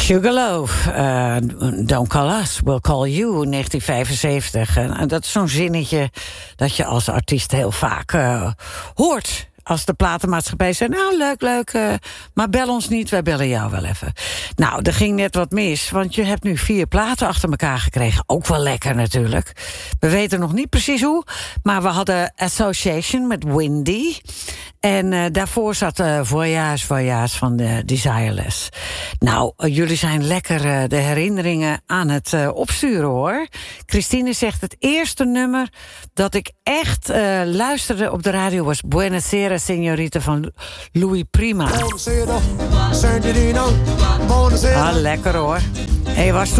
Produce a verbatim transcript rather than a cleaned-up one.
Sugarloaf, uh, Don't Call Us, We'll Call You, negentien vijfenzeventig. En dat is zo'n zinnetje dat je als artiest heel vaak uh, hoort. Als de platenmaatschappij zei, nou leuk, leuk, uh, maar bel ons niet, wij bellen jou wel even. Nou, er ging net wat mis, want je hebt nu vier platen achter elkaar gekregen. Ook wel lekker natuurlijk. We weten nog niet precies hoe, maar we hadden Association met Windy. En uh, daarvoor zat uh, Voyage, Voyage van de Desireless. Nou, uh, jullie zijn lekker uh, de herinneringen aan het uh, opsturen, hoor. Christine zegt, het eerste nummer dat ik echt uh, luisterde op de radio was Buenasera Señorita van Louis Prima. Ah, lekker hoor. Hey, was